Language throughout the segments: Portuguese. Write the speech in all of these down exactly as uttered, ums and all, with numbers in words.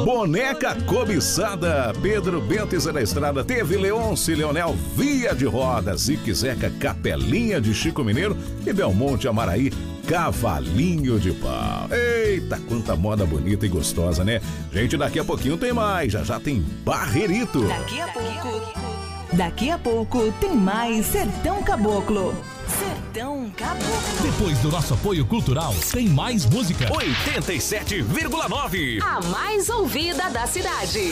Boneca cobiçada, Pedro Bento e Zé da Estrada, teve Leôncio e Leonel Via de Rodas, Zique Zeca, Capelinha de Chico Mineiro e Belmonte Amaraí, Cavalinho de Pau. Eita, quanta moda bonita e gostosa, né? Gente, daqui a pouquinho tem mais, já já tem Barreirito. Daqui a pouco, daqui a pouco tem mais Sertão Caboclo. Sertão Caboclo. Depois do nosso apoio cultural, tem mais música. oitenta e sete vírgula nove. A mais ouvida da cidade.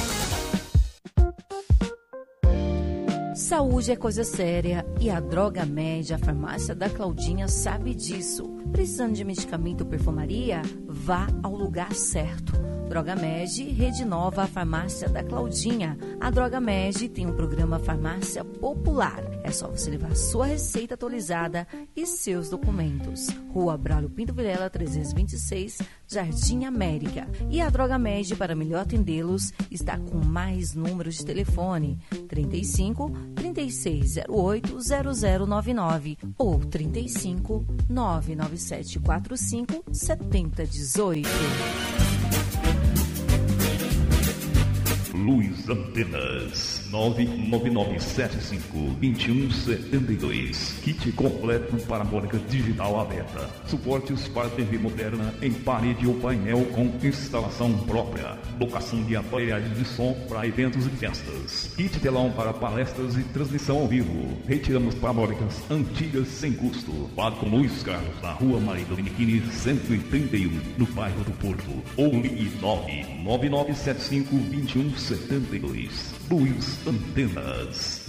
Saúde é coisa séria e a Droga Med, a farmácia da Claudinha, sabe disso. Precisando de medicamento ou perfumaria? Vá ao lugar certo. Droga Med, Rede Nova, a farmácia da Claudinha. A Droga Med tem um programa Farmácia Popular. É só você levar sua receita atualizada e seus documentos. Rua Braulio Pinto Vilela, trezentos e vinte e seis, Jardim América. E a Droga Med, para melhor atendê-los, está com mais números de telefone: trinta e cinco, trinta e seis zero oito, zero zero nove nove ou trinta e cinco, nove nove sete quatro cinco, sete zero um oito. Luz Antenas nove nove nove sete cinco dois um sete dois. Kit completo parabólica digital aberta. Suportes para T V moderna em parede ou painel com instalação própria. Locação de aparelhagem de som para eventos e festas. Kit telão para palestras e transmissão ao vivo. Retiramos parabólicas antigas sem custo. Fale com Luiz Carlos na Rua Maria Dominiquini cento e trinta e um, no bairro do Porto. Ou ligue nove nove nove sete cinco dois um sete dois. Luz Antenas.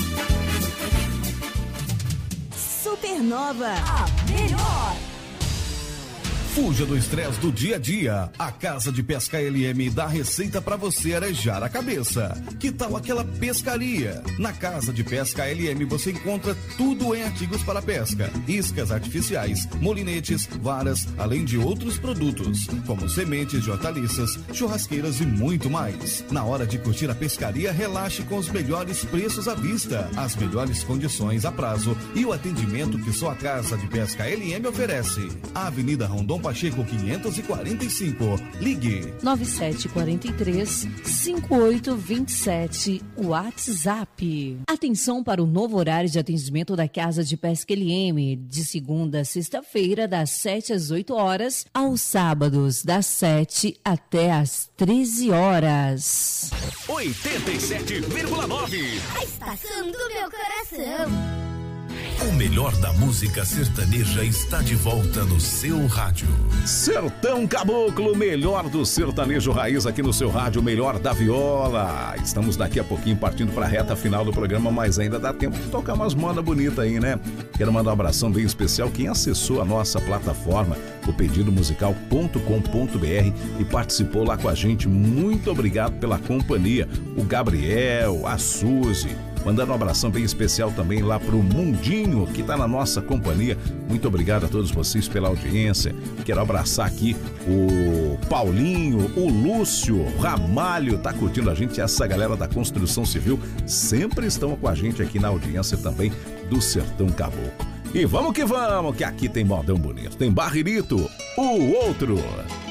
Supernova, a melhor. Fuja do estresse do dia a dia. A Casa de Pesca L M dá receita para você arejar a cabeça. Que tal aquela pescaria? Na Casa de Pesca L M você encontra tudo em artigos para pesca: iscas artificiais, molinetes, varas, além de outros produtos, como sementes de hortaliças, churrasqueiras e muito mais. Na hora de curtir a pescaria, relaxe com os melhores preços à vista, as melhores condições a prazo e o atendimento que só a Casa de Pesca L M oferece. A Avenida Rondon Pacheco quinhentos e quarenta e cinco. Ligue nove sete quatro três, cinco oito dois sete. WhatsApp. Atenção para o novo horário de atendimento da Casa de Pesca L M, de segunda a sexta-feira, das sete às oito horas, aos sábados, das sete até às treze horas. oitenta e sete vírgula nove. A estação do meu coração. O melhor da música sertaneja está de volta no seu rádio. Sertão Caboclo, melhor do sertanejo raiz aqui no seu rádio, melhor da viola. Estamos daqui a pouquinho partindo para a reta final do programa, mas ainda dá tempo de tocar umas modas bonitas aí, né? Quero mandar um abração bem especial quem acessou a nossa plataforma, o pedido musical ponto com ponto b r, e participou lá com a gente. Muito obrigado pela companhia. O Gabriel, a Suzy. Mandando um abração bem especial também lá pro Mundinho, que tá na nossa companhia. Muito obrigado a todos vocês pela audiência. Quero abraçar aqui o Paulinho, o Lúcio, o Ramalho, tá curtindo a gente. Essa galera da construção civil sempre estão com a gente aqui na audiência também do Sertão Caboclo. E vamos que vamos, que aqui tem modão bonito. Tem Barreirito, o outro.